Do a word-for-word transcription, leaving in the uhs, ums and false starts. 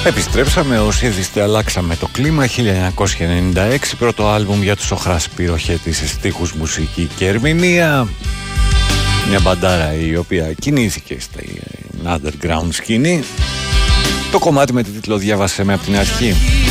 Επιστρέψαμε, όσοι είστε αλλάξαμε το κλίμα. Χίλια εννιακόσια ενενήντα έξι, πρώτο άλμπουμ για τους Οχράς Πυροχέτη σε στίχους, μουσική και ερμηνεία. Μια μπαντάρα η οποία κινήθηκε στην underground σκηνή. Το κομμάτι με το τίτλο «Διάβασε με από την αρχή».